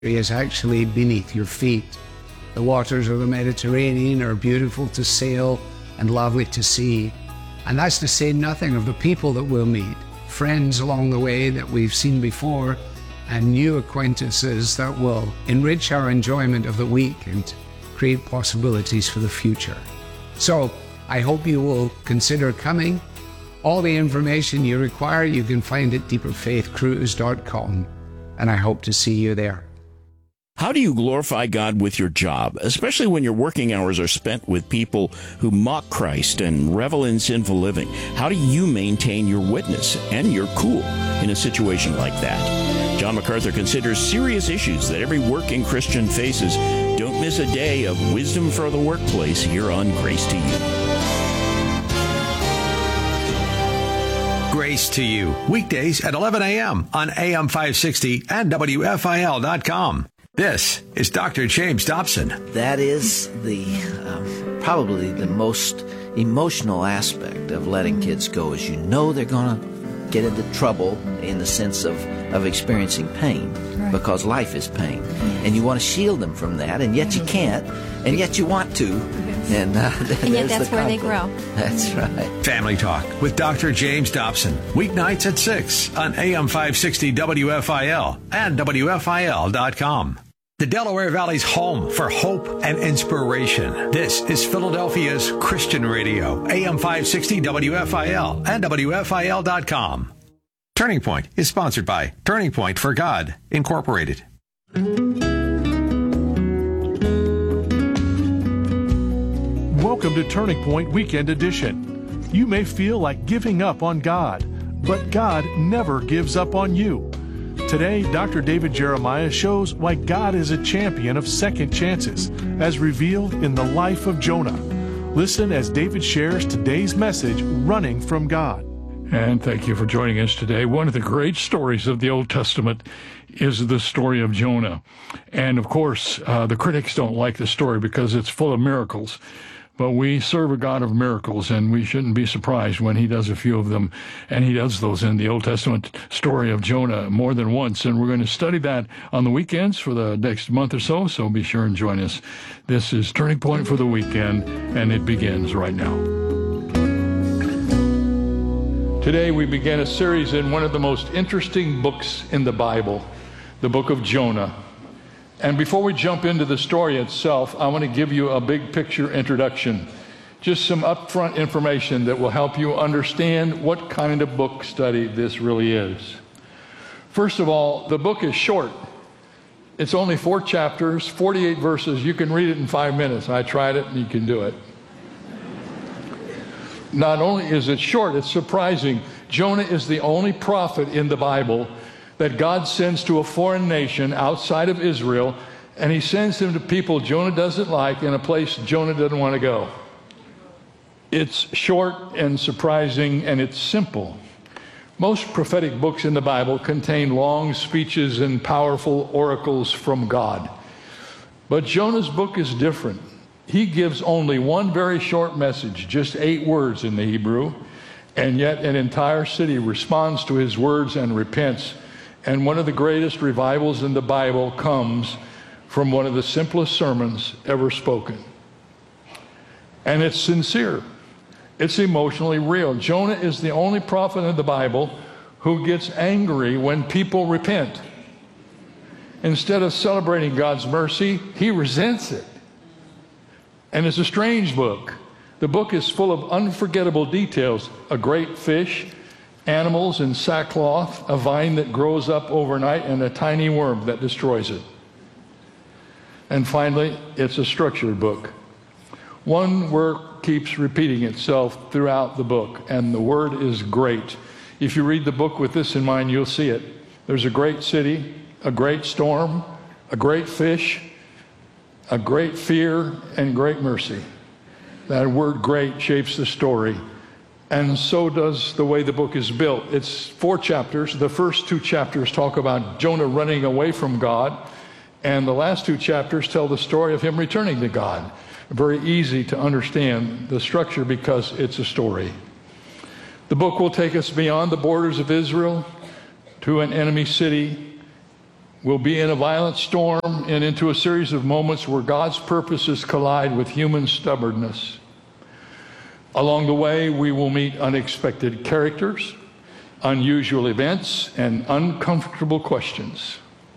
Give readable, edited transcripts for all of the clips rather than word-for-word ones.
is actually beneath your feet. The waters of the Mediterranean are beautiful to sail and lovely to see. And that's to say nothing of the people that we'll meet, friends along the way that we've seen before, and new acquaintances that will enrich our enjoyment of the week and create possibilities for the future. So I hope you will consider coming. All the information you require you can find at deeperfaithcruise.com, and I hope to see you there. How do you glorify God with your job, especially when your working hours are spent with people who mock Christ and revel in sinful living? How do you maintain your witness and your cool in a situation like that? John MacArthur considers serious issues that every working Christian faces. Don't miss a day of wisdom for the workplace here on Grace to You. Grace to You, weekdays at 11 a.m. on AM 560 and WFIL.com. This is Dr. James Dobson. That is the probably the most emotional aspect of letting kids go, is you know they're going to get into trouble in the sense of experiencing pain, right, because life is pain. Yes. And you want to shield them from that, and yet you can't, and yet you want to. And yet that's where they grow. That's right. Family Talk with Dr. James Dobson. Weeknights at 6 on AM 560 WFIL and WFIL.com. The Delaware Valley's home for hope and inspiration. This is Philadelphia's Christian Radio, AM 560 WFIL and WFIL.com. Turning Point is sponsored by Turning Point for God, Incorporated. Welcome to Turning Point Weekend Edition. You may feel like giving up on God, but God never gives up on you. Today, Dr. David Jeremiah shows why God is a champion of second chances, as revealed in the life of Jonah. Listen as David shares today's message, Running from God. And thank you for joining us today. One of the great stories of the Old Testament is the story of Jonah. And of course, the critics don't like the story because it's full of miracles. But we serve a God of miracles, and we shouldn't be surprised when he does a few of them. And he does those in the Old Testament story of Jonah more than once. And we're going to study that on the weekends for the next month or so. So be sure and join us. This is Turning Point for the weekend, and it begins right now. Today we begin a series in one of the most interesting books in the Bible, the book of Jonah. And before we jump into the story itself, I want to give you a big picture introduction. Just some upfront information that will help you understand what kind of book study this really is. First of all, the book is short. It's only 4 chapters, 48 verses. You can read it in 5 minutes. I tried it, and you can do it. Not only is it short, it's surprising. Jonah is the only prophet in the Bible that God sends to a foreign nation outside of Israel, and he sends him to people Jonah doesn't like in a place Jonah doesn't want to go. It's short and surprising, and it's simple. Most prophetic books in the Bible contain long speeches and powerful oracles from God. But Jonah's book is different. He gives only one very short message, just 8 words in the Hebrew, and yet an entire city responds to his words and repents. And one of the greatest revivals in the Bible comes from one of the simplest sermons ever spoken. And it's sincere. It's emotionally real. Jonah is the only prophet in the Bible who gets angry when people repent. Instead of celebrating God's mercy, he resents it. And it's a strange book. The book is full of unforgettable details. A great fish, animals in sackcloth, a vine that grows up overnight, and a tiny worm that destroys it. And finally, it's a structured book. One word keeps repeating itself throughout the book, and the word is great. If you read the book with this in mind, you'll see it. There's a great city, a great storm, a great fish, a great fear, and great mercy. That word great shapes the story. And so does the way the book is built. It's 4 chapters. The first 2 chapters talk about Jonah running away from God, and the last 2 chapters tell the story of him returning to God. Very easy to understand the structure because it's a story. The book will take us beyond the borders of Israel to an enemy city We'll be in a violent storm and into a series of moments where God's purposes collide with human stubbornness. Along the way, we will meet unexpected characters, unusual events, and uncomfortable questions.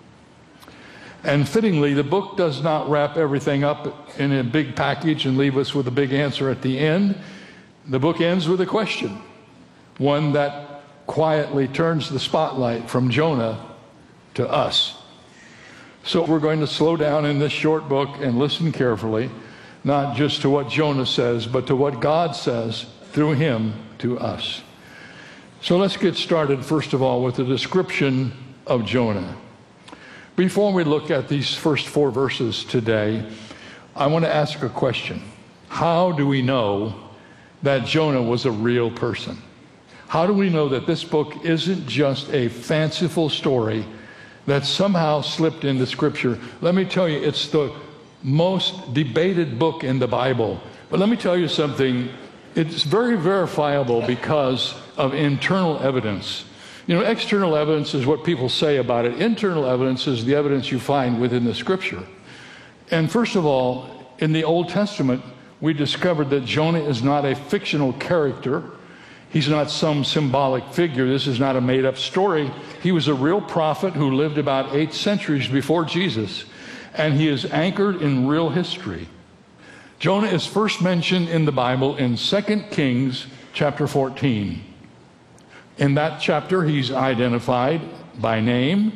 And fittingly, the book does not wrap everything up in a big package and leave us with a big answer at the end. The book ends with a question, one that quietly turns the spotlight from Jonah to us. So we're going to slow down in this short book and listen carefully, not just to what Jonah says, but to what God says through him to us. So let's get started, first of all, with the description of Jonah. Before we look at these first 4 verses today, I want to ask a question. How do we know that Jonah was a real person? How do we know that this book isn't just a fanciful story that somehow slipped into Scripture? Let me tell you, it's the most debated book in the Bible. But let me tell you something. It's very verifiable because of internal evidence. You know, external evidence is what people say about it. Internal evidence is the evidence you find within the Scripture. And first of all, in the Old Testament, we discovered that Jonah is not a fictional character. He's not some symbolic figure. This is not a made-up story. He was a real prophet who lived about 8 centuries before Jesus, and he is anchored in real history. Jonah is first mentioned in the Bible in 2 Kings chapter 14. In that chapter, he's identified by name,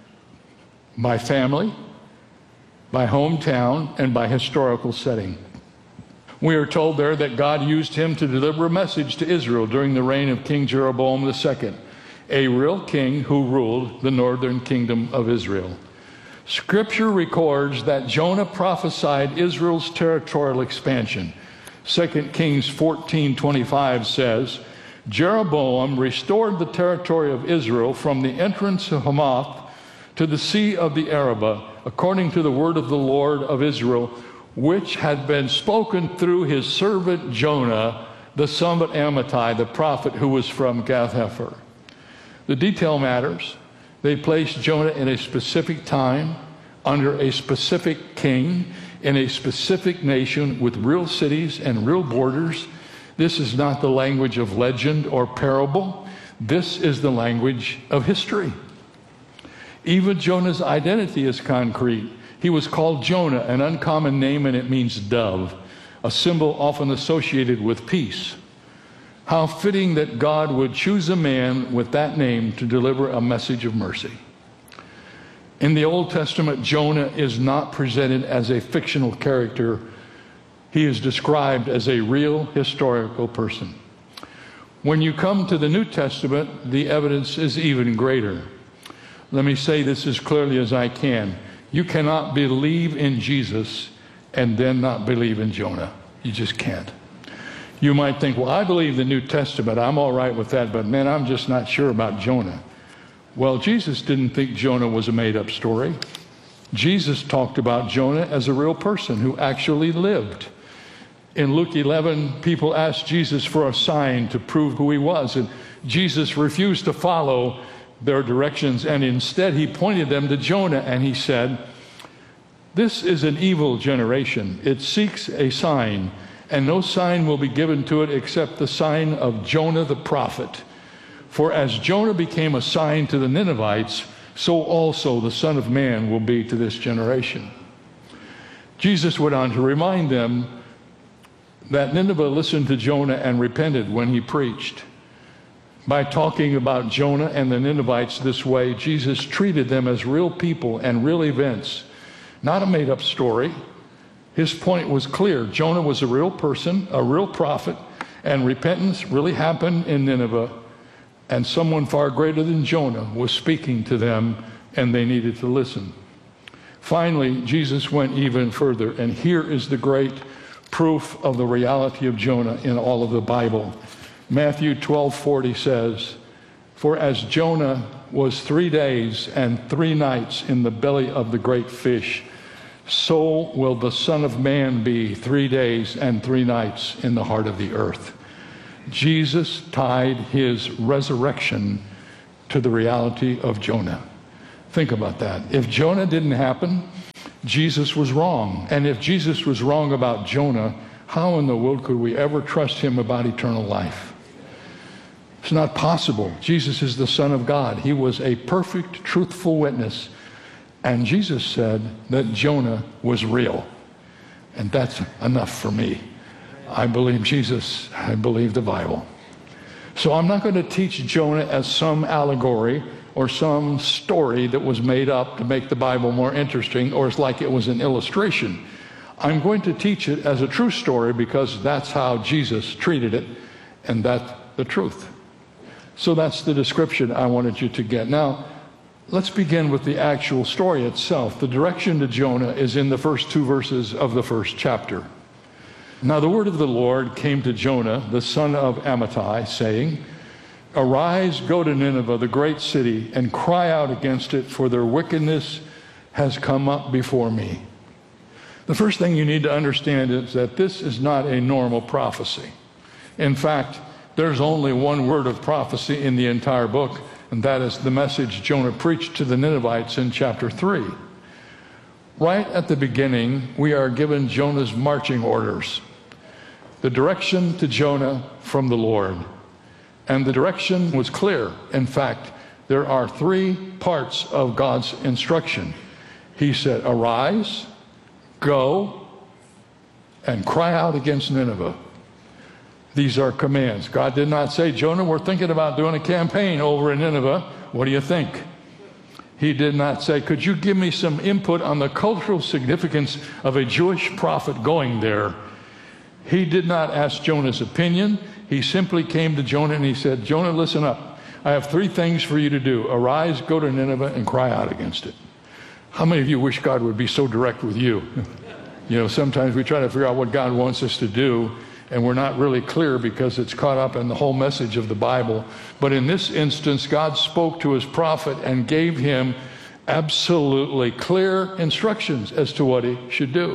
by family, by hometown, and by historical setting. We are told there that God used him to deliver a message to Israel during the reign of King Jeroboam II, a real king who ruled the northern kingdom of Israel. Scripture records that Jonah prophesied Israel's territorial expansion. 2 Kings 14:25 says, Jeroboam restored the territory of Israel from the entrance of Hamath to the Sea of the Arabah, according to the word of the Lord of Israel, which had been spoken through his servant Jonah, the son of Amittai, the prophet who was from Gath-hepher. The detail matters. They placed Jonah in a specific time, under a specific king, in a specific nation with real cities and real borders. This is not the language of legend or parable. This is the language of history. Even Jonah's identity is concrete. He was called Jonah, an uncommon name, and it means dove, a symbol often associated with peace. How fitting that God would choose a man with that name to deliver a message of mercy. In the Old Testament, Jonah is not presented as a fictional character. He is described as a real historical person. When you come to the New Testament, the evidence is even greater. Let me say this as clearly as I can. You cannot believe in Jesus and then not believe in Jonah. You just can't. You might think, well, I believe the New Testament. I'm all right with that, but man, I'm just not sure about Jonah. Well, Jesus didn't think Jonah was a made-up story. Jesus talked about Jonah as a real person who actually lived. In Luke 11, people asked Jesus for a sign to prove who he was, and Jesus refused to follow their directions, and instead he pointed them to Jonah, and he said, "This is an evil generation. It seeks a sign, and no sign will be given to it except the sign of Jonah the prophet. For as Jonah became a sign to the Ninevites, so also the Son of Man will be to this generation." Jesus went on to remind them that Nineveh listened to Jonah and repented when he preached. By talking about Jonah and the Ninevites this way, Jesus treated them as real people and real events, not a made-up story. His point was clear. Jonah was a real person, a real prophet, and repentance really happened in Nineveh, and someone far greater than Jonah was speaking to them, and they needed to listen. Finally, Jesus went even further, and here is the great proof of the reality of Jonah in all of the Bible. Matthew 12:40 says, "For as Jonah was 3 days and 3 nights in the belly of the great fish, so will the Son of Man be 3 days and 3 nights in the heart of the earth." Jesus tied his resurrection to the reality of Jonah. Think about that. If Jonah didn't happen, Jesus was wrong. And if Jesus was wrong about Jonah, how in the world could we ever trust him about eternal life? It's not possible. Jesus is the Son of God. He was a perfect, truthful witness. And Jesus said that Jonah was real. And that's enough for me. I believe Jesus. I believe the Bible. So I'm not going to teach Jonah as some allegory or some story that was made up to make the Bible more interesting, or it's like it was an illustration. I'm going to teach it as a true story because that's how Jesus treated it, and that's the truth. So that's the description I wanted you to get. Now, let's begin with the actual story itself. The direction to Jonah is in the first 2 verses of the first chapter. Now the word of the Lord came to Jonah, the son of Amittai, saying, "Arise, go to Nineveh, the great city, and cry out against it, for their wickedness has come up before me." The first thing you need to understand is that this is not a normal prophecy. In fact, there's only one word of prophecy in the entire book, and that is the message Jonah preached to the Ninevites in chapter 3. Right at the beginning, we are given Jonah's marching orders. The direction to Jonah from the Lord. And the direction was clear. In fact, there are 3 parts of God's instruction. He said, "Arise, go, and cry out against Nineveh." These are commands. God did not say, "Jonah, we're thinking about doing a campaign over in Nineveh. What do you think?" He did not say, "Could you give me some input on the cultural significance of a Jewish prophet going there?" He did not ask Jonah's opinion. He simply came to Jonah and he said, "Jonah, listen up. I have 3 things for you to do. Arise, go to Nineveh, and cry out against it." How many of you wish God would be so direct with you? You know, sometimes we try to figure out what God wants us to do, and we're not really clear because it's caught up in the whole message of the Bible. But in this instance, God spoke to his prophet and gave him absolutely clear instructions as to what he should do.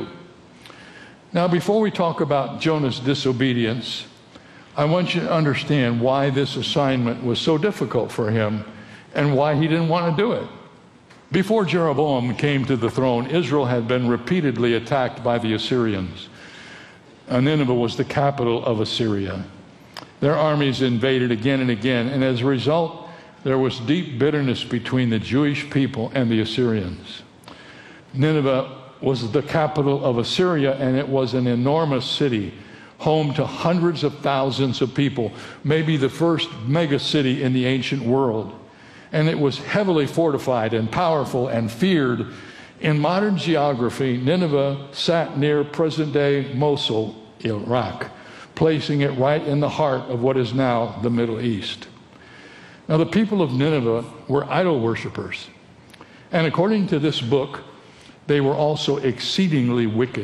Now, before we talk about Jonah's disobedience, I want you to understand why this assignment was so difficult for him and why he didn't want to do it. Before Jeroboam came to the throne, Israel had been repeatedly attacked by the Assyrians. Nineveh was the capital of Assyria. Their armies invaded again and again, and as a result, there was deep bitterness between the Jewish people and the Assyrians. Nineveh was the capital of Assyria, and it was an enormous city, home to hundreds of thousands of people, maybe the first mega city in the ancient world. And it was heavily fortified and powerful and feared. In modern geography, Nineveh sat near present-day Mosul, Iraq, placing it right in the heart of what is now the Middle East. Now, the people of Nineveh were idol worshippers. And according to this book, they were also exceedingly wicked.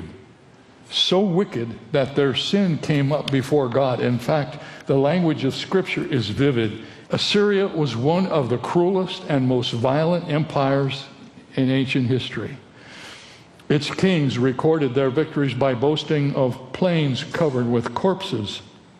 So wicked that their sin came up before God. In fact, the language of Scripture is vivid. Assyria was one of the cruelest and most violent empires in ancient history. Its kings recorded their victories by boasting of plains covered with corpses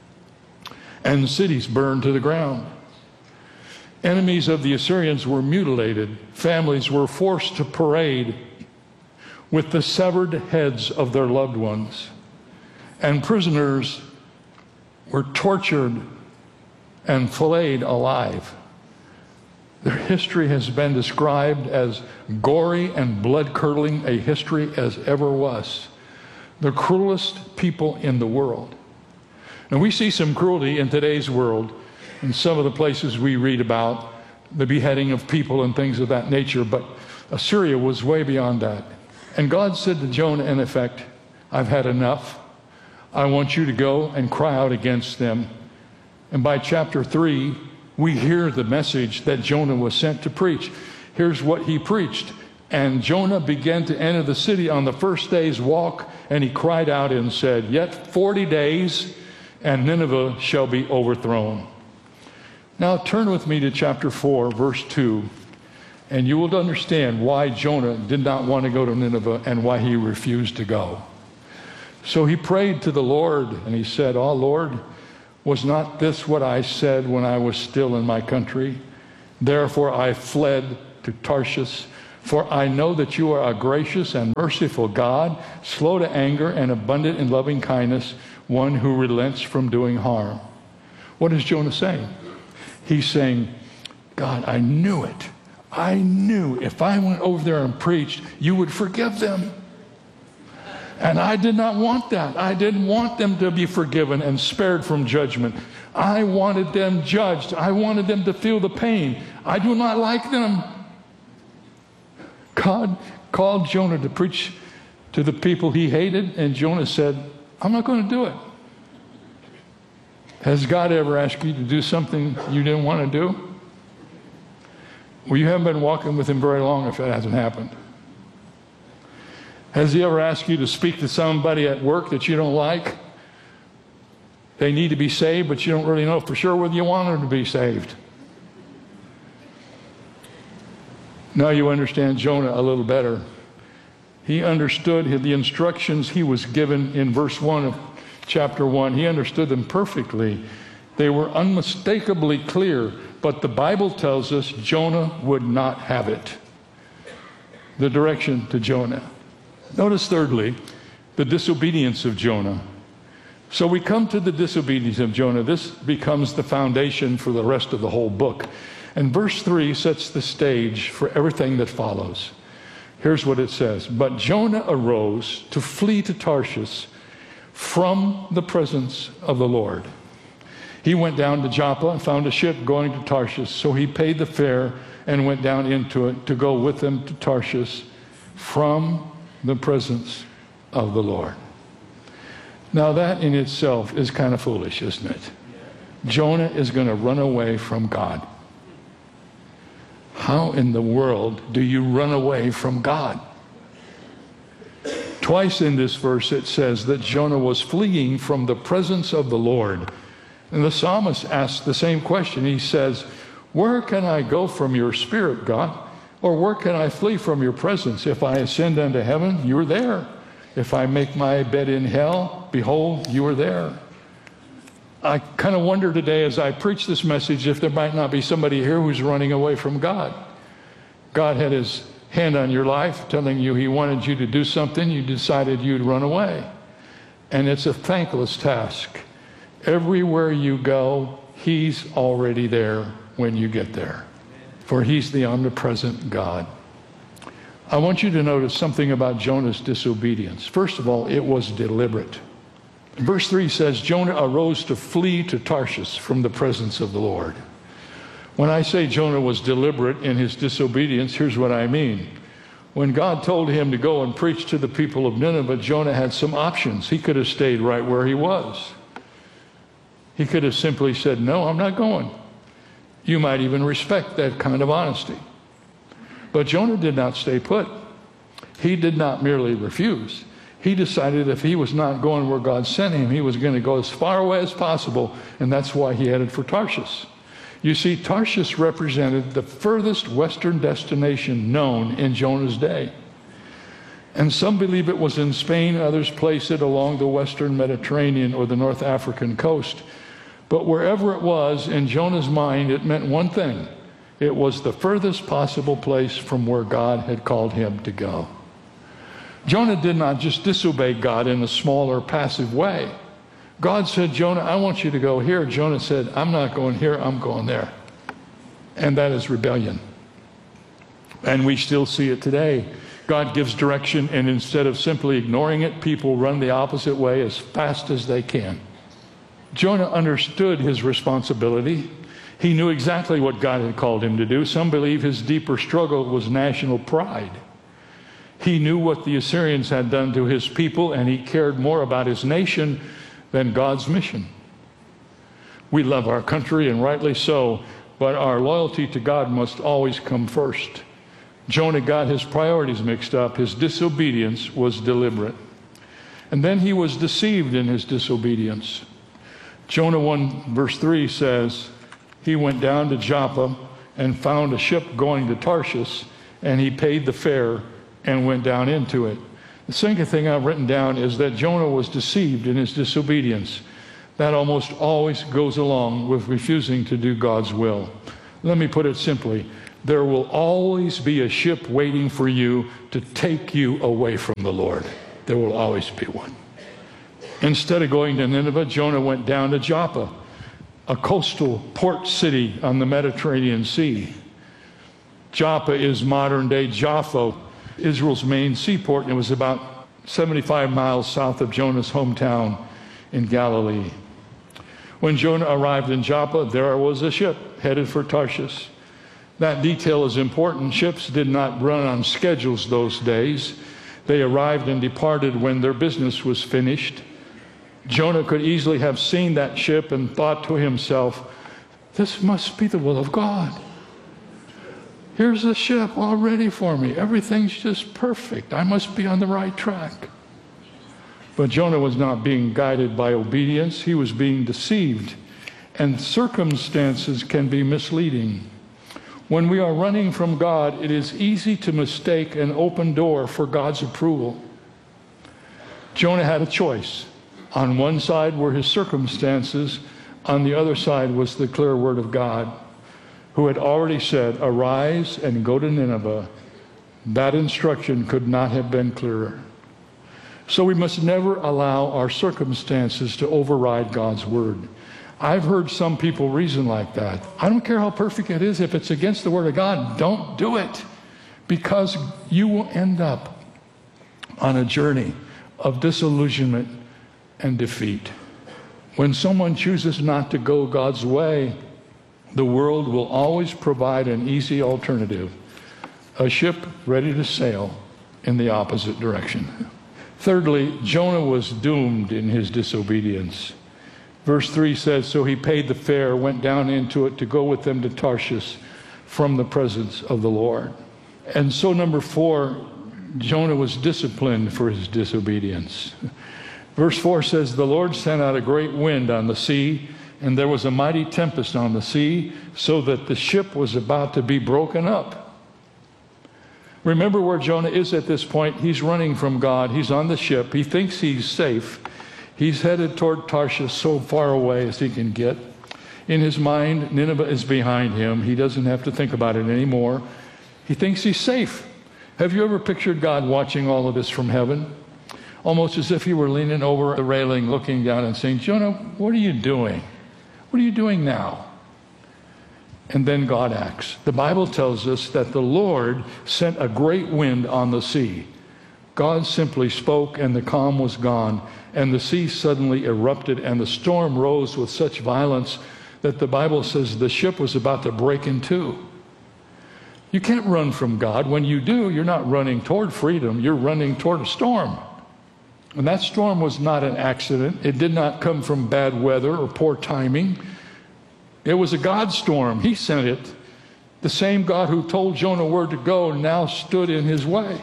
and cities burned to the ground. Enemies of the Assyrians were mutilated. Families were forced to parade with the severed heads of their loved ones. And prisoners were tortured and filleted alive. Their history has been described as gory and blood-curdling a history as ever was. The cruelest people in the world. And we see some cruelty in today's world in some of the places we read about, the beheading of people and things of that nature, but Assyria was way beyond that. And God said to Jonah, in effect, "I've had enough. I want you to go and cry out against them." And by chapter 3, we hear the message that Jonah was sent to preach. Here's what he preached. "And Jonah began to enter the city on the first day's walk, and he cried out and said, 'Yet 40 days, and Nineveh shall be overthrown.'" Now turn with me to chapter 4, verse 2, and you will understand why Jonah did not want to go to Nineveh and why he refused to go. So he prayed to the Lord, and he said, "Oh Lord, was not this what I said when I was still in my country? Therefore I fled to Tarshish, for I know that you are a gracious and merciful God, slow to anger and abundant in loving kindness, one who relents from doing harm. What is Jonah saying? He's saying, God, I knew it. I knew if I went over there and preached, you would forgive them. And I did not want that. I didn't want them to be forgiven and spared from judgment. I wanted them judged. I wanted them to feel the pain. I do not like them. God called Jonah to preach to the people he hated, and Jonah said, I'm not going to do it. Has God ever asked you to do something you didn't want to do? Well, you haven't been walking with him very long if it hasn't happened. Has he ever asked you to speak to somebody at work that you don't like? They need to be saved, but you don't really know for sure whether you want them to be saved. Now you understand Jonah a little better. He understood the instructions he was given in verse 1 of chapter 1. He understood them perfectly. They were unmistakably clear, but the Bible tells us Jonah would not have it. The direction to Jonah. Notice thirdly, the disobedience of Jonah. So we come to the disobedience of Jonah. This becomes the foundation for the rest of the whole book. And verse 3 sets the stage for everything that follows. Here's what it says. But Jonah arose to flee to Tarshish from the presence of the Lord. He went down to Joppa and found a ship going to Tarshish. So he paid the fare and went down into it to go with them to Tarshish from the presence of the Lord. Now that in itself is kind of foolish, isn't it? Jonah is going to run away from God. How in the world do you run away from God? Twice in this verse it says that Jonah was fleeing from the presence of the Lord. And the psalmist asks the same question. He says, where can I go from your spirit, God? Or where can I flee from your presence? If I ascend unto heaven, you are there. If I make my bed in hell, behold, you are there. I kind of wonder today as I preach this message if there might not be somebody here who's running away from God. God had his hand on your life telling you he wanted you to do something. You decided you'd run away. And it's a thankless task. Everywhere you go, he's already there when you get there. For he's the omnipresent God. I want you to notice something about Jonah's disobedience. First of all, it was deliberate. Verse 3 says, Jonah arose to flee to Tarshish from the presence of the Lord. When I say Jonah was deliberate in his disobedience, here's what I mean. When God told him to go and preach to the people of Nineveh, Jonah had some options. He could have stayed right where he was. He could have simply said, no, I'm not going. You might even respect that kind of honesty. But Jonah did not stay put. He did not merely refuse. He decided if he was not going where God sent him, he was going to go as far away as possible, and that's why he headed for Tarshish. You see, Tarshish represented the furthest western destination known in Jonah's day. And some believe it was in Spain, others place it along the western Mediterranean or the North African coast. But wherever it was, in Jonah's mind, it meant one thing. It was the furthest possible place from where God had called him to go. Jonah did not just disobey God in a smaller, passive way. God said, Jonah, I want you to go here. Jonah said, I'm not going here, I'm going there. And that is rebellion. And we still see it today. God gives direction, and instead of simply ignoring it, people run the opposite way as fast as they can. Jonah understood his responsibility. He knew exactly what God had called him to do. Some believe his deeper struggle was national pride. He knew what the Assyrians had done to his people, and he cared more about his nation than God's mission. We love our country, and rightly so, but our loyalty to God must always come first. Jonah got his priorities mixed up. His disobedience was deliberate. And then he was deceived in his disobedience. Jonah 1 verse 3 says, he went down to Joppa and found a ship going to Tarshish, and he paid the fare and went down into it. The second thing I've written down is that Jonah was deceived in his disobedience. That almost always goes along with refusing to do God's will. Let me put it simply. there will always be a ship waiting for you to take you away from the Lord. There will always be one. Instead of going to Nineveh, Jonah went down to Joppa, a coastal port city on the Mediterranean Sea. Joppa is modern-day Jaffa, Israel's main seaport, and it was about 75 miles south of Jonah's hometown in Galilee. When Jonah arrived in Joppa, there was a ship headed for Tarshish. That detail is important. Ships did not run on schedules those days. They arrived and departed when their business was finished. Jonah could easily have seen that ship and thought to himself, this must be the will of God. Here's the ship all ready for me. Everything's just perfect. I must be on the right track. But Jonah was not being guided by obedience. He was being deceived. And circumstances can be misleading. When we are running from God, it is easy to mistake an open door for God's approval. Jonah had a choice. On one side were his circumstances. On the other side was the clear word of God, who had already said, arise and go to Nineveh. That instruction could not have been clearer. So we must never allow our circumstances to override God's word. I've heard some people reason like that. I don't care how perfect it is. If it's against the word of God, don't do it, because you will end up on a journey of disillusionment and defeat. When someone chooses not to go God's way, the world will always provide an easy alternative, a ship ready to sail in the opposite direction. Thirdly, Jonah was doomed in his disobedience. Verse 3 says, so he paid the fare, went down into it to go with them to Tarshish from the presence of the Lord. And so, number 4, Jonah was disciplined for his disobedience. Verse 4 says, the Lord sent out a great wind on the sea, and there was a mighty tempest on the sea, so that the ship was about to be broken up. Remember where Jonah is at this point. He's running from God. He's on the ship. He thinks he's safe. He's headed toward Tarshish, so far away as he can get. In his mind, Nineveh is behind him. He doesn't have to think about it anymore. He thinks he's safe. Have you ever pictured God watching all of this from heaven? Almost as if he were leaning over the railing, looking down and saying, Jonah, what are you doing? What are you doing now? And then God acts. The Bible tells us that the Lord sent a great wind on the sea. God simply spoke, and the calm was gone, and the sea suddenly erupted, and the storm rose with such violence that the Bible says the ship was about to break in two. You can't run from God. When you do, you're not running toward freedom. You're running toward a storm. And that storm was not an accident. It did not come from bad weather or poor timing. It was a God storm. He sent it. The same God who told Jonah where to go now stood in his way.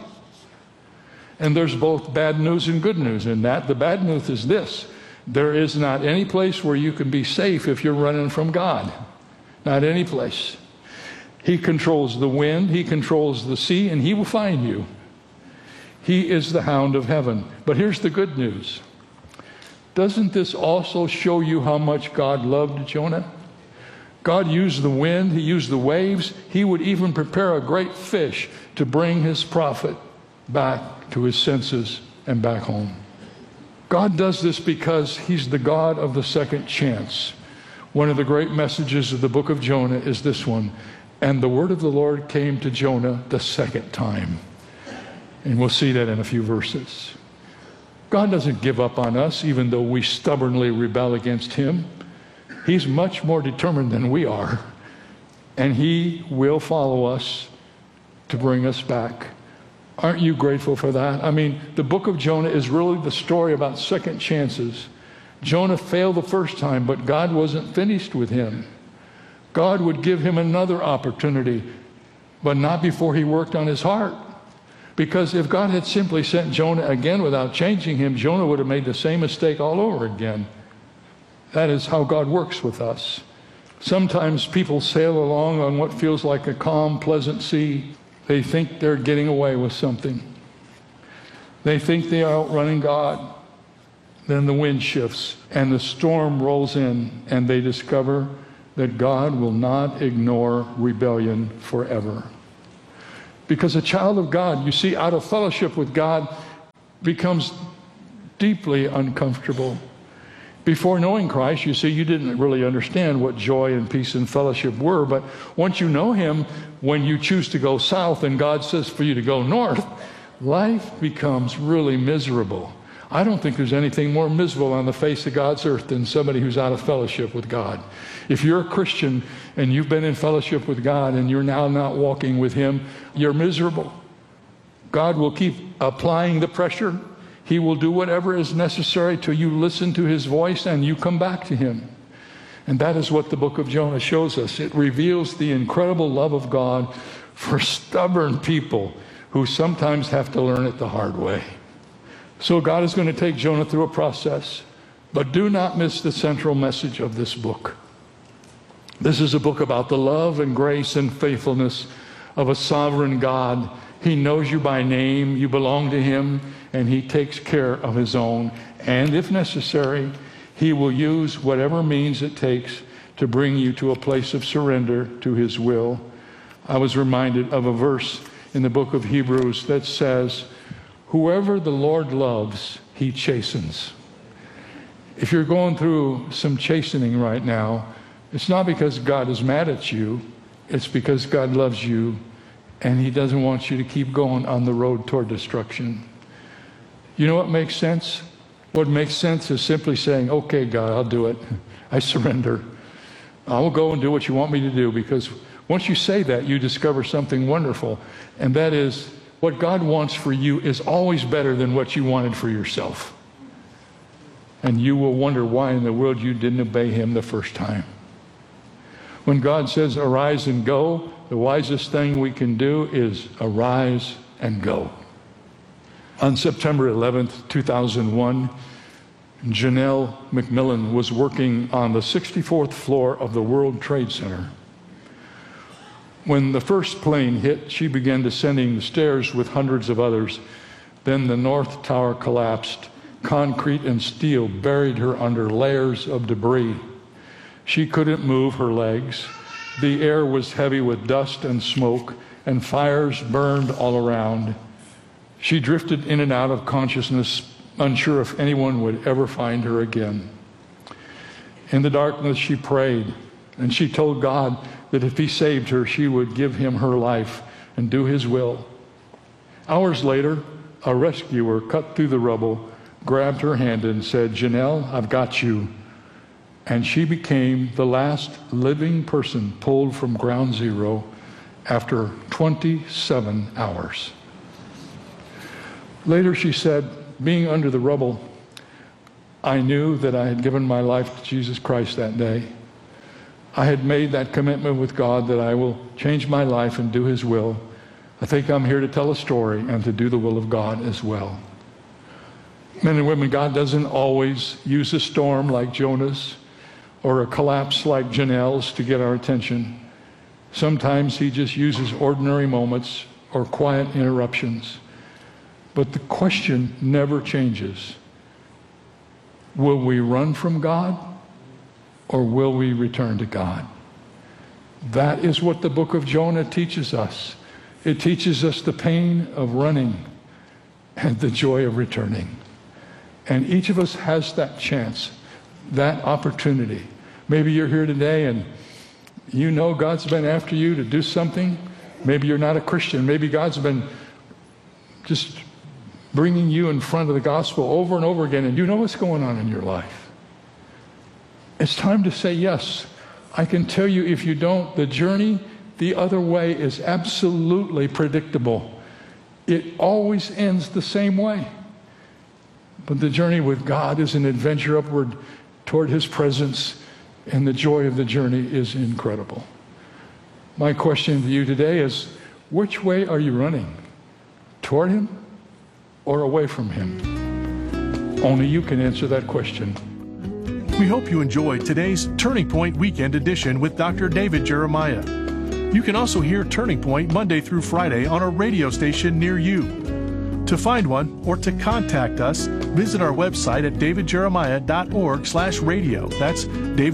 And there's both bad news and good news in that. The bad news is this: there is not any place where you can be safe if you're running from God. Not any place. He controls the wind, he controls the sea, and he will find you. He is the hound of heaven. But here's the good news. Doesn't this also show you how much God loved Jonah? God used the wind, he used the waves. He would even prepare a great fish to bring his prophet back to his senses and back home. God does this because he's the God of the second chance. One of the great messages of the book of Jonah is this one: and the word of the Lord came to Jonah the second time. And we'll see that in a few verses. God doesn't give up on us even though we stubbornly rebel against him. He's much more determined than we are, and he will follow us to bring us back. Aren't you grateful for that? I mean, the book of Jonah is really the story about second chances. Jonah failed the first time, but God wasn't finished with him. God would give him another opportunity, but not before he worked on his heart. Because if God had simply sent Jonah again without changing him, Jonah would have made the same mistake all over again. That is how God works with us. Sometimes people sail along on what feels like a calm, pleasant sea. They think they're getting away with something. They think they are outrunning God. Then the wind shifts and the storm rolls in, and they discover that God will not ignore rebellion forever. Because a child of God, you see, out of fellowship with God becomes deeply uncomfortable. Before knowing Christ, you see, you didn't really understand what joy and peace and fellowship were. But once you know Him, when you choose to go south and God says for you to go north, life becomes really miserable. I don't think there's anything more miserable on the face of God's earth than somebody who's out of fellowship with God. If you're a Christian and you've been in fellowship with God and you're now not walking with Him, you're miserable. God will keep applying the pressure. He will do whatever is necessary till you listen to His voice and you come back to Him. And that is what the book of Jonah shows us. It reveals the incredible love of God for stubborn people who sometimes have to learn it the hard way. So God is going to take Jonah through a process, but do not miss the central message of this book. This is a book about the love and grace and faithfulness of a sovereign God. He knows you by name, you belong to Him, and He takes care of His own. And if necessary, He will use whatever means it takes to bring you to a place of surrender to His will. I was reminded of a verse in the book of Hebrews that says, "Whoever the Lord loves, He chastens." If you're going through some chastening right now, it's not because God is mad at you, it's because God loves you and He doesn't want you to keep going on the road toward destruction. You know what makes sense? What makes sense is simply saying, "Okay, God, I'll do it. I surrender. I will go and do what you want me to do," because once you say that, you discover something wonderful, and that is what God wants for you is always better than what you wanted for yourself. And you will wonder why in the world you didn't obey Him the first time. When God says, "Arise and go," the wisest thing we can do is arise and go. On September 11th, 2001, Janelle McMillan was working on the 64th floor of the World Trade Center. When the first plane hit, she began descending the stairs with hundreds of others. Then the North Tower collapsed. Concrete and steel buried her under layers of debris. She couldn't move her legs. The air was heavy with dust and smoke, and fires burned all around. She drifted in and out of consciousness, unsure if anyone would ever find her again. In the darkness, she prayed, and she told God that if He saved her, she would give Him her life and do His will. Hours later, a rescuer cut through the rubble, grabbed her hand and said, "Janelle, I've got you." And she became the last living person pulled from ground zero after 27 hours. Later she said, "Being under the rubble, I knew that I had given my life to Jesus Christ that day. I had made that commitment with God that I will change my life and do His will. I think I'm here to tell a story and to do the will of God as well." Men and women, God doesn't always use a storm like Jonah's or a collapse like Janelle's to get our attention. Sometimes He just uses ordinary moments or quiet interruptions. But the question never changes. Will we run from God, or will we return to God? That is what the book of Jonah teaches us. It teaches us the pain of running and the joy of returning. And each of us has that chance, that opportunity. Maybe you're here today and you know God's been after you to do something. Maybe you're not a Christian. Maybe God's been just bringing you in front of the gospel over and over again, and you know what's going on in your life. It's time to say yes. I can tell you, if you don't, the journey the other way is absolutely predictable. It always ends the same way. But the journey with God is an adventure upward toward His presence, and the joy of the journey is incredible. My question to you today is, which way are you running? Toward Him or away from Him? Only you can answer that question. We hope you enjoyed today's Turning Point Weekend Edition with Dr. David Jeremiah. You can also hear Turning Point Monday through Friday on a radio station near you. To find one or to contact us, visit our website at davidjeremiah.org/radio. That's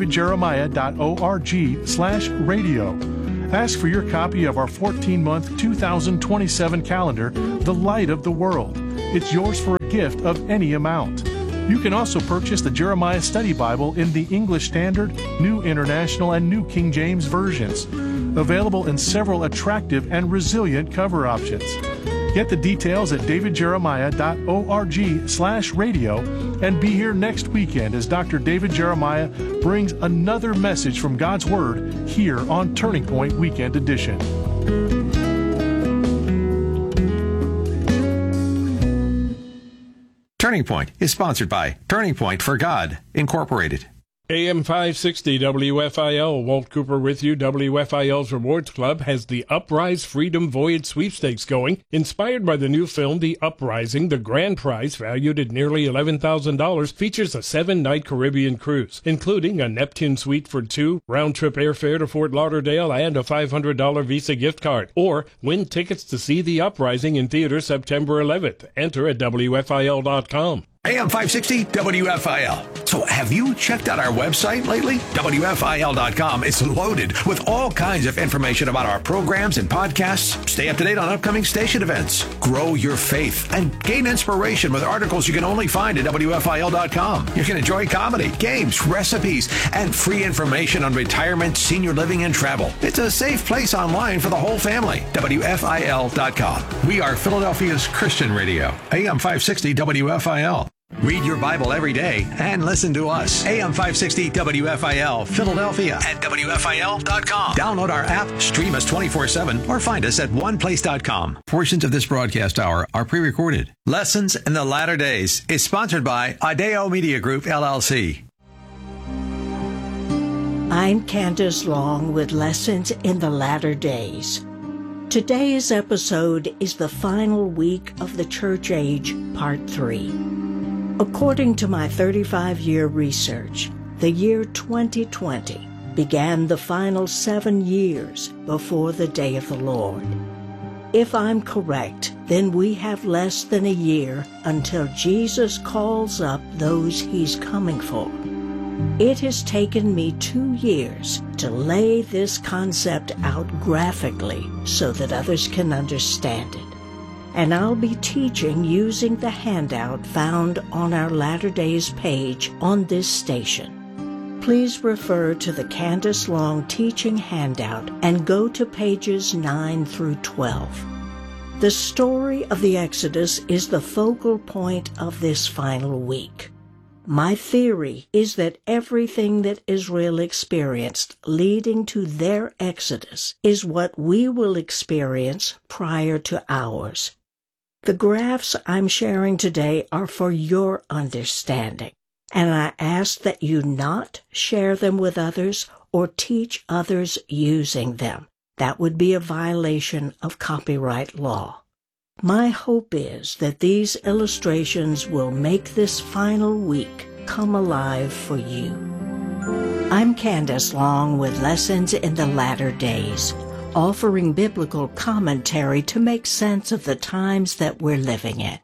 davidjeremiah.org/radio. Ask for your copy of our 14-month 2027 calendar, The Light of the World. It's yours for a gift of any amount. You can also purchase the Jeremiah Study Bible in the English Standard, New International, and New King James versions, available in several attractive and resilient cover options. Get the details at davidjeremiah.org/radio and be here next weekend as Dr. David Jeremiah brings another message from God's Word here on Turning Point Weekend Edition. Turning Point is sponsored by Turning Point for God, Incorporated. AM 560 WFIL, Walt Cooper with you. WFIL's Rewards Club has the Uprise Freedom Voyage Sweepstakes going. Inspired by the new film, The Uprising, the grand prize, valued at nearly $11,000, features a 7-night Caribbean cruise, including a Neptune suite for 2, round-trip airfare to Fort Lauderdale, and a $500 Visa gift card. Or win tickets to see The Uprising in theaters September 11th. Enter at WFIL.com. AM 560 WFIL. So have you checked out our website lately? WFIL.com is loaded with all kinds of information about our programs and podcasts. Stay up to date on upcoming station events. Grow your faith and gain inspiration with articles you can only find at WFIL.com. You can enjoy comedy, games, recipes, and free information on retirement, senior living, and travel. It's a safe place online for the whole family. WFIL.com. We are Philadelphia's Christian radio. AM 560 WFIL. Read your Bible every day and listen to us. AM 560 WFIL, Philadelphia at WFIL.com. Download our app, stream us 24/7, or find us at oneplace.com. Portions of this broadcast hour are pre-recorded. Lessons in the Latter Days is sponsored by Ideo Media Group, LLC. I'm Candace Long with Lessons in the Latter Days. Today's episode is the final week of the Church Age, Part 3. According to my 35-year research, the year 2020 began the final 7 years before the day of the Lord. If I'm correct, then we have less than a year until Jesus calls up those he's coming for. It has taken me 2 years to lay this concept out graphically so that others can understand it. And I'll be teaching using the handout found on our Latter Days page on this station. Please refer to the Candace Long teaching handout and go to pages 9 through 12. The story of the Exodus is the focal point of this final week. My theory is that everything that Israel experienced leading to their Exodus is what we will experience prior to ours. The graphs I'm sharing today are for your understanding, and I ask that you not share them with others or teach others using them. That would be a violation of copyright law. My hope is that these illustrations will make this final week come alive for you. I'm Candace Long with Lessons in the Latter Days, offering biblical commentary to make sense of the times that we're living in.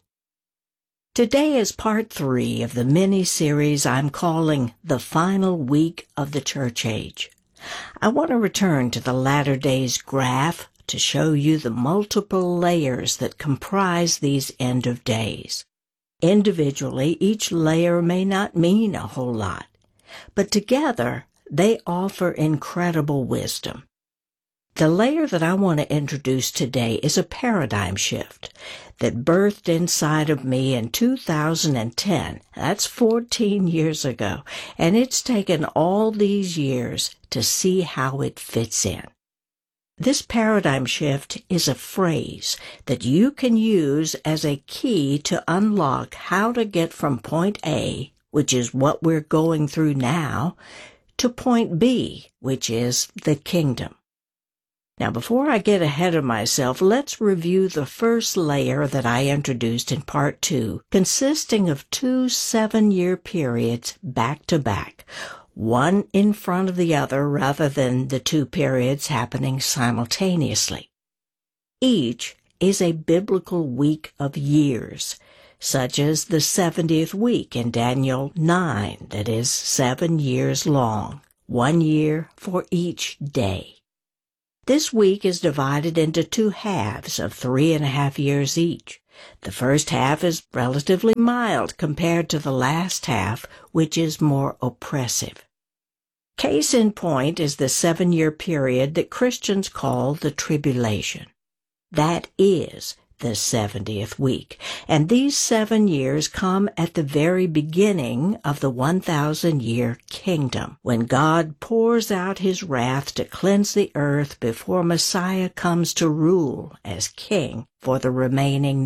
Today is part 3 of the mini-series I'm calling The Final Week of the Church Age. I want to return to the Latter Days graph to show you the multiple layers that comprise these end of days. Individually, each layer may not mean a whole lot, but together they offer incredible wisdom. The layer that I want to introduce today is a paradigm shift that birthed inside of me in 2010. That's 14 years ago, and it's taken all these years to see how it fits in. This paradigm shift is a phrase that you can use as a key to unlock how to get from point A, which is what we're going through now, to point B, which is the kingdom. Now, before I get ahead of myself, let's review the first layer that I introduced in Part 2, consisting of 2 7-year periods back to back, one in front of the other rather than the 2 periods happening simultaneously. Each is a biblical week of years, such as the 70th week in Daniel 9, that is 7 years long, 1 year for each day. This week is divided into 2 halves of 3.5 years each. The first half is relatively mild compared to the last half, which is more oppressive. Case in point is the 7-year period that Christians call the tribulation. That is the 70th week, and these 7 years come at the very beginning of the 1,000-year kingdom, when God pours out his wrath to cleanse the earth before Messiah comes to rule as king for the remaining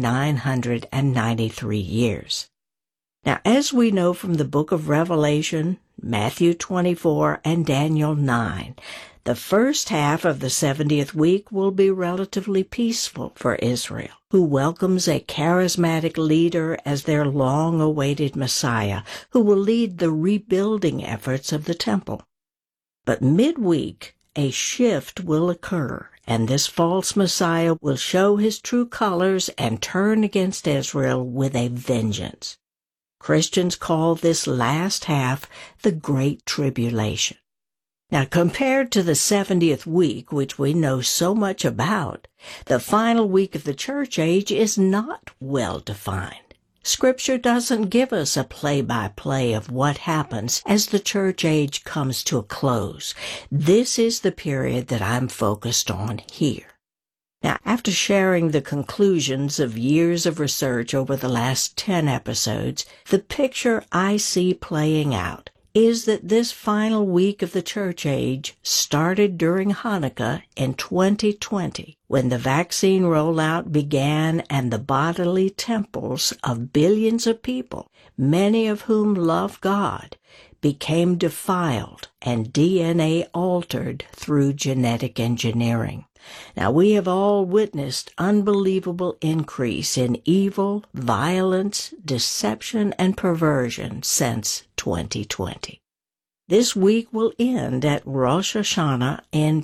993 years. Now, as we know from the book of Revelation, Matthew 24, and Daniel 9, the first half of the 70th week will be relatively peaceful for Israel, who welcomes a charismatic leader as their long-awaited Messiah, who will lead the rebuilding efforts of the temple. But midweek, a shift will occur, and this false Messiah will show his true colors and turn against Israel with a vengeance. Christians call this last half the Great Tribulation. Now, compared to the 70th week, which we know so much about, the final week of the church age is not well defined. Scripture doesn't give us a play-by-play of what happens as the church age comes to a close. This is the period that I'm focused on here. Now, after sharing the conclusions of years of research over the last 10 episodes, the picture I see playing out is that this final week of the church age started during Hanukkah in 2020, when the vaccine rollout began and the bodily temples of billions of people, many of whom love God, became defiled and DNA altered through genetic engineering. Now, we have all witnessed unbelievable increase in evil, violence, deception, and perversion since 2020. This week will end at Rosh Hashanah in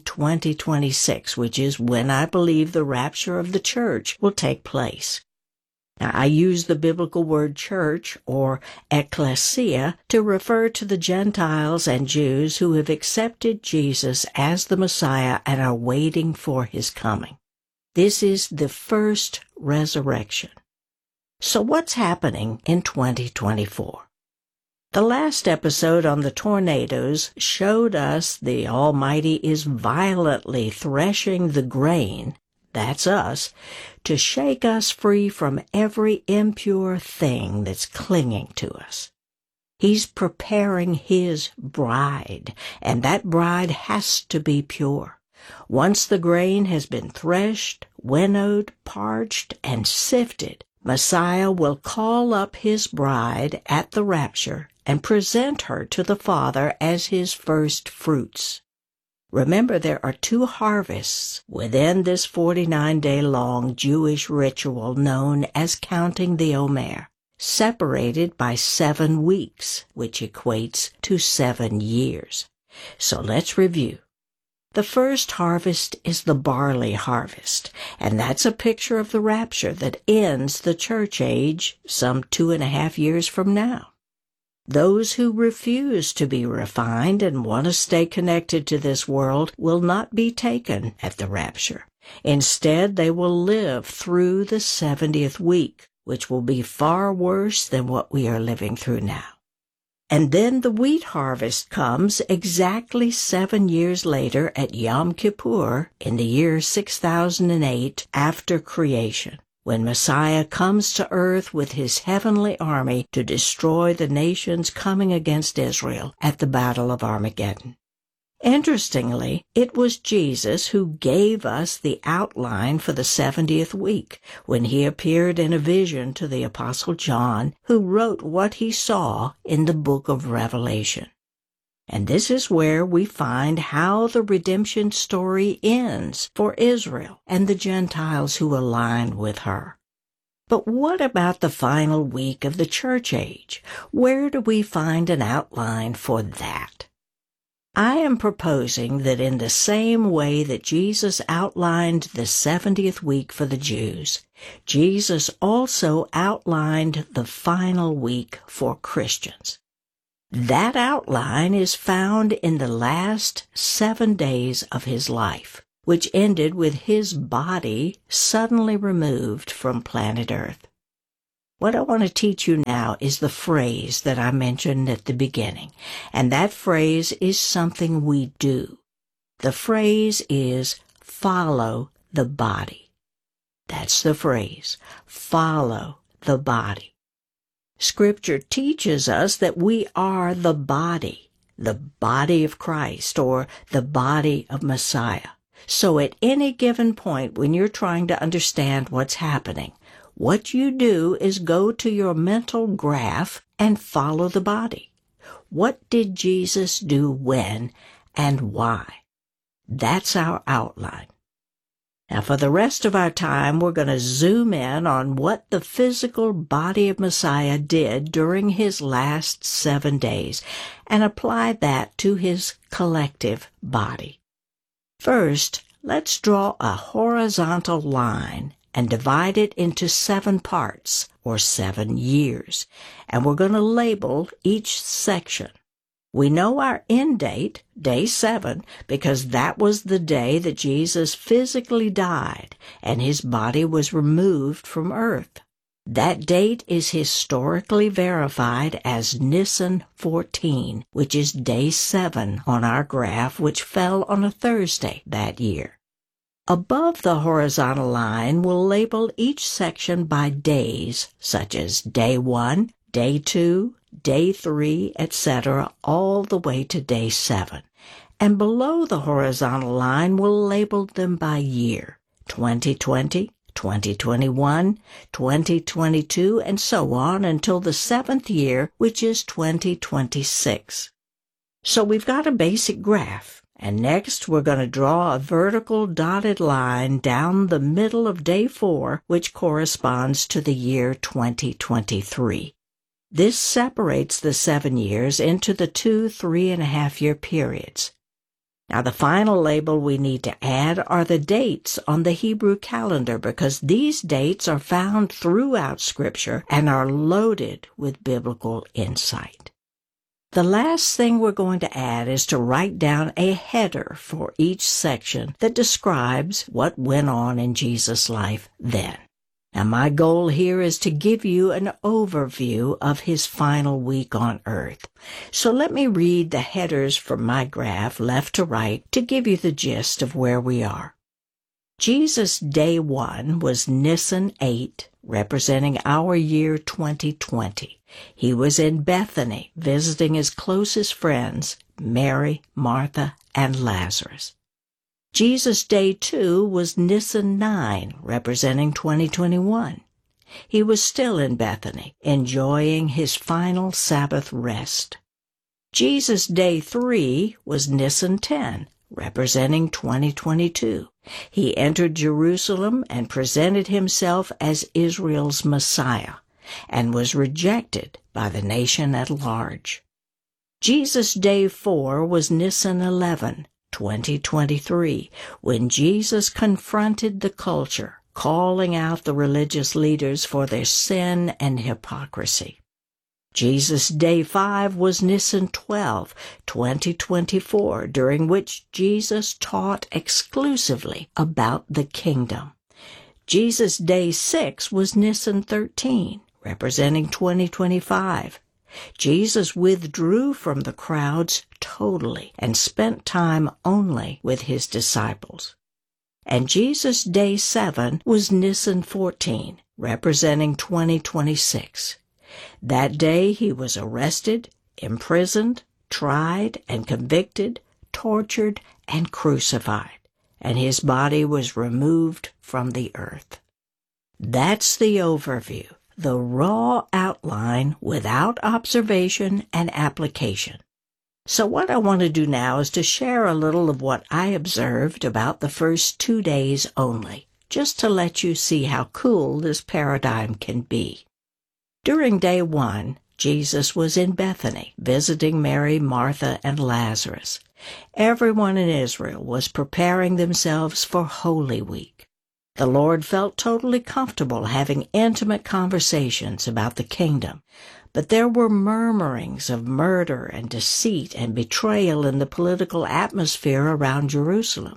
2026, which is when I believe the rapture of the church will take place. Now, I use the biblical word church, or ecclesia, to refer to the Gentiles and Jews who have accepted Jesus as the Messiah and are waiting for his coming. This is the first resurrection. So what's happening in 2024? The last episode on the tornadoes showed us the Almighty is violently threshing the grain, that's us, to shake us free from every impure thing that's clinging to us. He's preparing his bride, and that bride has to be pure. Once the grain has been threshed, winnowed, parched, and sifted, Messiah will call up his bride at the rapture and present her to the Father as his first fruits. Remember, there are 2 harvests within this 49-day-long Jewish ritual known as counting the Omer, separated by 7 weeks, which equates to 7 years. So let's review. The first harvest is the barley harvest, and that's a picture of the rapture that ends the church age some 2.5 years from now. Those who refuse to be refined and want to stay connected to this world will not be taken at the rapture. Instead, they will live through the 70th week, which will be far worse than what we are living through now. And then the wheat harvest comes exactly 7 years later at Yom Kippur in the year 6008 after creation, when Messiah comes to earth with his heavenly army to destroy the nations coming against Israel at the Battle of Armageddon. Interestingly, it was Jesus who gave us the outline for the 70th week when he appeared in a vision to the Apostle John, who wrote what he saw in the book of Revelation. And this is where we find how the redemption story ends for Israel and the Gentiles who align with her. But what about the final week of the church age? Where do we find an outline for that? I am proposing that in the same way that Jesus outlined the 70th week for the Jews, Jesus also outlined the final week for Christians. That outline is found in the last 7 days of his life, which ended with his body suddenly removed from planet Earth. What I want to teach you now is the phrase that I mentioned at the beginning, and that phrase is something we do. The phrase is follow the body. That's the phrase, follow the body. Scripture teaches us that we are the body of Christ, or the body of Messiah. So at any given point when you're trying to understand what's happening, what you do is go to your mental graph and follow the body. What did Jesus do when and why? That's our outline. Now, for the rest of our time, we're going to zoom in on what the physical body of Messiah did during his last 7 days and apply that to his collective body. First, let's draw a horizontal line and divide it into 7 parts, or 7 years, and we're going to label each section. We know our end date, day 7, because that was the day that Jesus physically died and his body was removed from earth. That date is historically verified as Nisan 14, which is day 7 on our graph, which fell on a Thursday that year. Above the horizontal line, we'll label each section by days, such as day 1, day 2, day 3, etc., all the way to day 7. And below the horizontal line, we'll label them by year, 2020, 2021, 2022, and so on until the 7th year, which is 2026. So we've got a basic graph. And next, we're going to draw a vertical dotted line down the middle of day 4, which corresponds to the year 2023. This separates the 7 years into the 2 3.5-year periods. Now, the final label we need to add are the dates on the Hebrew calendar, because these dates are found throughout Scripture and are loaded with biblical insight. The last thing we're going to add is to write down a header for each section that describes what went on in Jesus' life then. Now, my goal here is to give you an overview of his final week on earth. So let me read the headers from my graph left to right to give you the gist of where we are. Jesus' day 1 was Nisan 8, representing our year 2020. He was in Bethany visiting his closest friends, Mary, Martha, and Lazarus. Jesus' day 2 was Nisan 9, representing 2021. He was still in Bethany, enjoying his final Sabbath rest. Jesus' day 3 was Nisan 10, representing 2022. He entered Jerusalem and presented himself as Israel's Messiah, and was rejected by the nation at large. Jesus' day 4 was Nisan 11, 2023, when Jesus confronted the culture, calling out the religious leaders for their sin and hypocrisy. Jesus' day 5 was Nisan 12, 2024, during which Jesus taught exclusively about the kingdom. Jesus' day 6 was Nisan 13, representing 2025. Jesus withdrew from the crowds totally and spent time only with his disciples. And Jesus' day 7 was Nisan 14, representing 2026. That day he was arrested, imprisoned, tried, and convicted, tortured, and crucified, and his body was removed from the earth. That's the overview, the raw outline without observation and application. So what I want to do now is to share a little of what I observed about the first 2 days only, just to let you see how cool this paradigm can be. During day 1, Jesus was in Bethany, visiting Mary, Martha, and Lazarus. Everyone in Israel was preparing themselves for Holy Week. The Lord felt totally comfortable having intimate conversations about the kingdom, but there were murmurings of murder and deceit and betrayal in the political atmosphere around Jerusalem.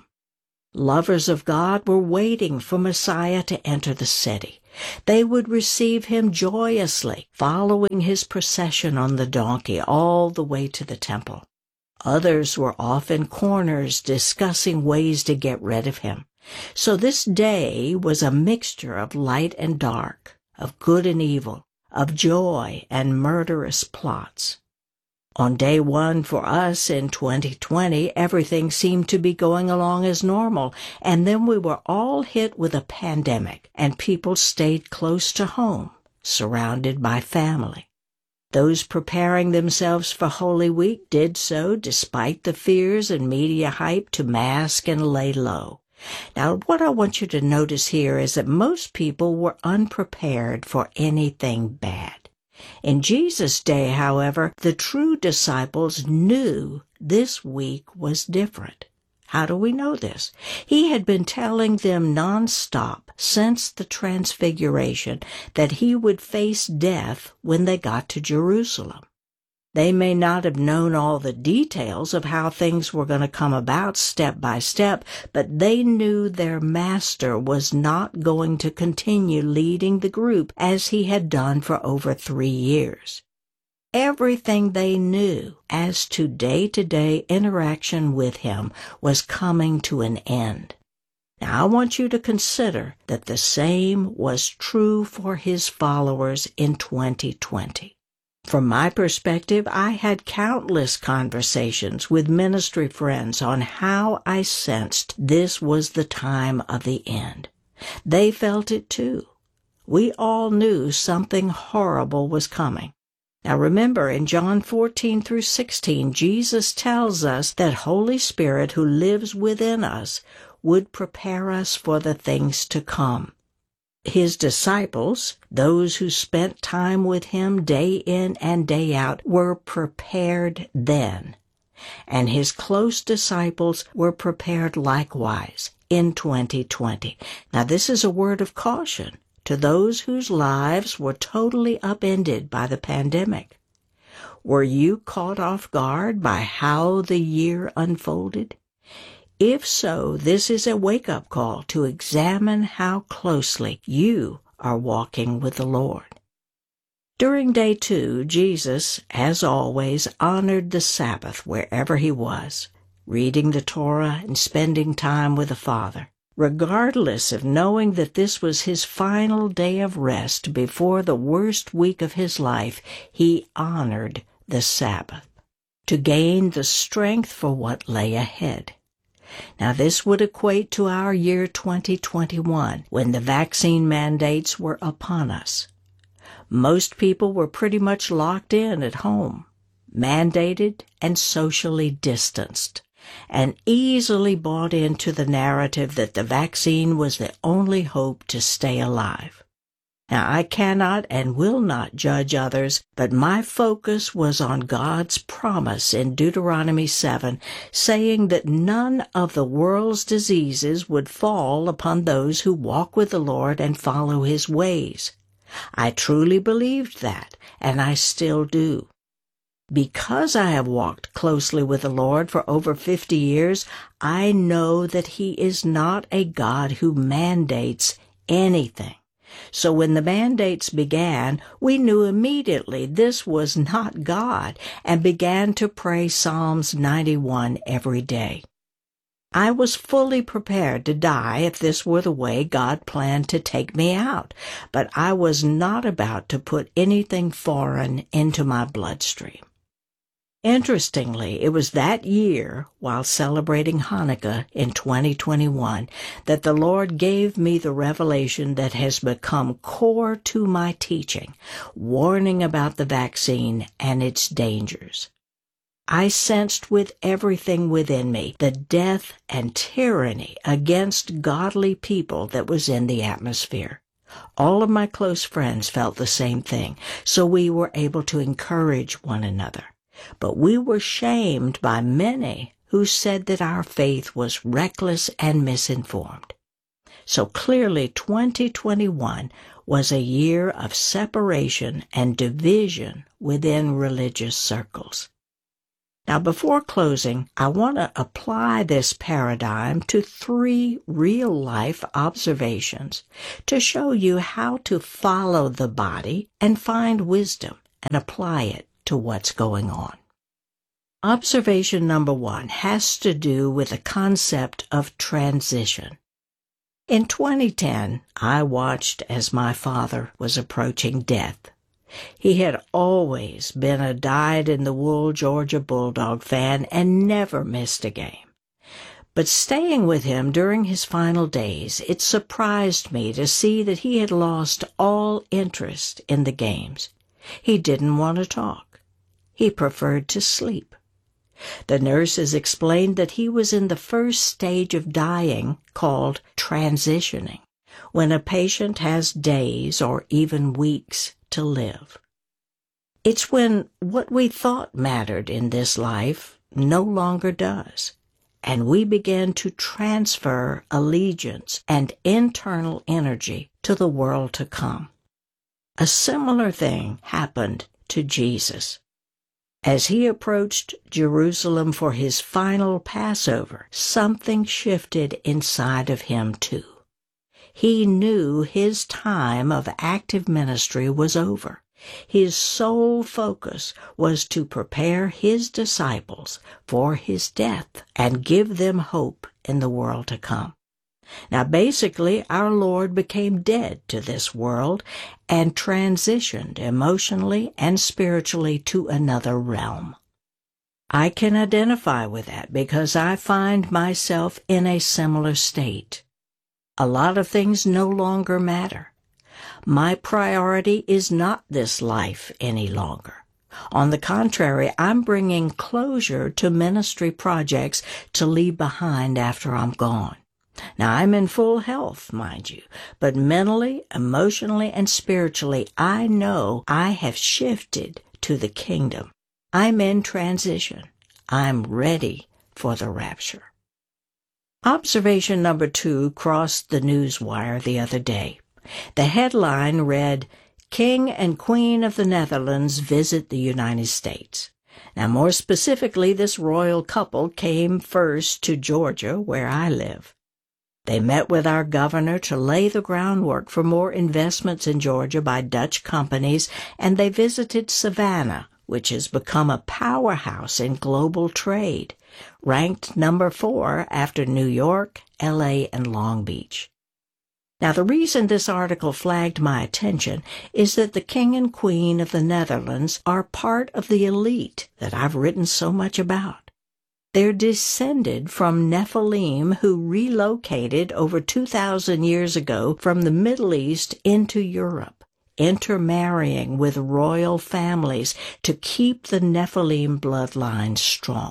Lovers of God were waiting for Messiah to enter the city. They would receive him joyously, following his procession on the donkey all the way to the temple. Others were off in corners discussing ways to get rid of him. So this day was a mixture of light and dark, of good and evil, of joy and murderous plots. On day one for us in 2020, everything seemed to be going along as normal, and then we were all hit with a pandemic, and people stayed close to home, surrounded by family. Those preparing themselves for Holy Week did so despite the fears and media hype to mask and lay low. Now, what I want you to notice here is that most people were unprepared for anything bad. In Jesus' day, however, the true disciples knew this week was different. How do we know this? He had been telling them nonstop since the Transfiguration that he would face death when they got to Jerusalem. They may not have known all the details of how things were going to come about step by step, but they knew their master was not going to continue leading the group as he had done for over 3 years. Everything they knew as to day-to-day interaction with him was coming to an end. Now, I want you to consider that the same was true for his followers in 2020. From my perspective, I had countless conversations with ministry friends on how I sensed this was the time of the end. They felt it too. We all knew something horrible was coming. Now remember, in John 14 through 16, Jesus tells us that Holy Spirit who lives within us would prepare us for the things to come. His disciples, those who spent time with him day in and day out, were prepared then. And his close disciples were prepared likewise in 2020. Now this is a word of caution to those whose lives were totally upended by the pandemic. Were you caught off guard by how the year unfolded? If so, this is a wake-up call to examine how closely you are walking with the Lord. During day 2, Jesus, as always, honored the Sabbath wherever he was, reading the Torah and spending time with the Father. Regardless of knowing that this was his final day of rest before the worst week of his life, he honored the Sabbath to gain the strength for what lay ahead. Now, this would equate to our year 2021, when the vaccine mandates were upon us. Most people were pretty much locked in at home, mandated and socially distanced, and easily bought into the narrative that the vaccine was the only hope to stay alive. Now, I cannot and will not judge others, but my focus was on God's promise in Deuteronomy 7, saying that none of the world's diseases would fall upon those who walk with the Lord and follow his ways. I truly believed that, and I still do. Because I have walked closely with the Lord for over 50 years, I know that he is not a God who mandates anything. So when the mandates began, we knew immediately this was not God and began to pray Psalms 91 every day. I was fully prepared to die if this were the way God planned to take me out, but I was not about to put anything foreign into my bloodstream. Interestingly, it was that year, while celebrating Hanukkah in 2021, that the Lord gave me the revelation that has become core to my teaching, warning about the vaccine and its dangers. I sensed with everything within me the death and tyranny against godly people that was in the atmosphere. All of my close friends felt the same thing, so we were able to encourage one another. But we were shamed by many who said that our faith was reckless and misinformed. So clearly 2021 was a year of separation and division within religious circles. Now, before closing, I want to apply this paradigm to 3 real-life observations to show you how to follow the body and find wisdom and apply it to what's going on. Observation number 1 has to do with the concept of transition. In 2010, I watched as my father was approaching death. He had always been a dyed-in-the-wool Georgia Bulldog fan and never missed a game. But staying with him during his final days, it surprised me to see that he had lost all interest in the games. He didn't want to talk. He preferred to sleep. The nurses explained that he was in the first stage of dying, called transitioning, when a patient has days or even weeks to live. It's when what we thought mattered in this life no longer does, and we begin to transfer allegiance and internal energy to the world to come. A similar thing happened to Jesus. As he approached Jerusalem for his final Passover, something shifted inside of him too. He knew his time of active ministry was over. His sole focus was to prepare his disciples for his death and give them hope in the world to come. Now, basically, our Lord became dead to this world and transitioned emotionally and spiritually to another realm. I can identify with that because I find myself in a similar state. A lot of things no longer matter. My priority is not this life any longer. On the contrary, I'm bringing closure to ministry projects to leave behind after I'm gone. Now, I'm in full health, mind you, but mentally, emotionally, and spiritually, I know I have shifted to the kingdom. I'm in transition. I'm ready for the rapture. Observation number 2 crossed the news wire the other day. The headline read, "King and Queen of the Netherlands visit the United States." Now, more specifically, this royal couple came first to Georgia, where I live. They met with our governor to lay the groundwork for more investments in Georgia by Dutch companies, and they visited Savannah, which has become a powerhouse in global trade, ranked number 4 after New York, LA, and Long Beach. Now, the reason this article flagged my attention is that the King and Queen of the Netherlands are part of the elite that I've written so much about. They're descended from Nephilim who relocated over 2,000 years ago from the Middle East into Europe, intermarrying with royal families to keep the Nephilim bloodline strong.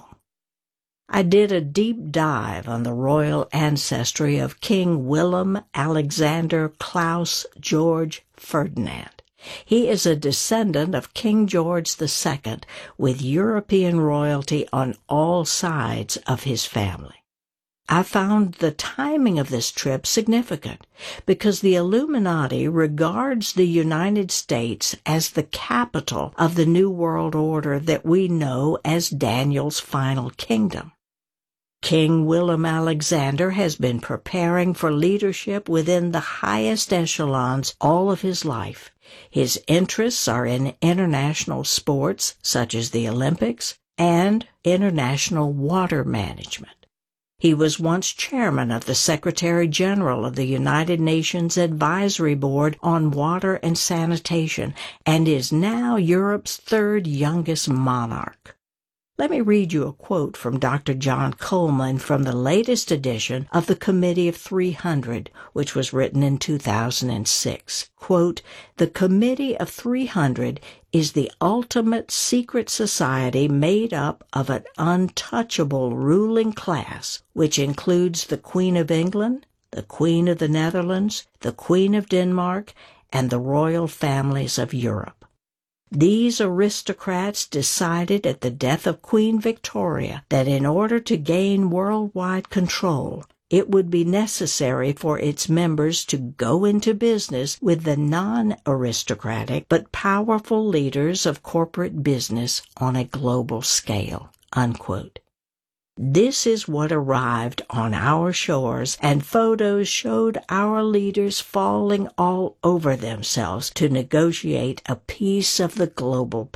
I did a deep dive on the royal ancestry of King Willem Alexander Klaus George Ferdinand. He is a descendant of King George II with European royalty on all sides of his family. I found the timing of this trip significant because the Illuminati regards the United States as the capital of the New World Order that we know as Daniel's final kingdom. King Willem Alexander has been preparing for leadership within the highest echelons all of his life. His interests are in international sports, such as the Olympics, and international water management. He was once chairman of the Secretary General of the United Nations Advisory Board on Water and Sanitation and is now Europe's 3rd youngest monarch. Let me read you a quote from Dr. John Coleman from the latest edition of the Committee of 300, which was written in 2006. Quote, "The Committee of 300 is the ultimate secret society made up of an untouchable ruling class, which includes the Queen of England, the Queen of the Netherlands, the Queen of Denmark, and the royal families of Europe. These aristocrats decided at the death of Queen Victoria that in order to gain worldwide control, it would be necessary for its members to go into business with the non-aristocratic but powerful leaders of corporate business on a global scale." Unquote. This is what arrived on our shores, and photos showed our leaders falling all over themselves to negotiate a piece of the global